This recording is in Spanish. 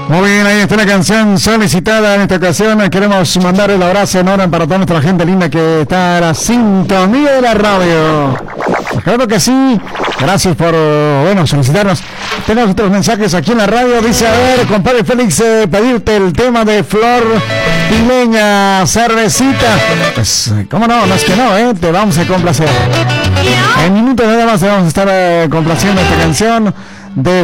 Muy bien, ahí está la canción solicitada en esta ocasión. Queremos mandar el abrazo enorme para toda nuestra gente linda que está a la sintonía de la radio. Claro que sí. Gracias por, solicitarnos. Tenemos otros mensajes aquí en la radio. Dice, a ver, compadre Félix, pedirte el tema de Flor Pileña, cervecita. Pues, cómo no, no es que no, te vamos a complacer. En minutos nada más te vamos a estar complaciendo esta canción de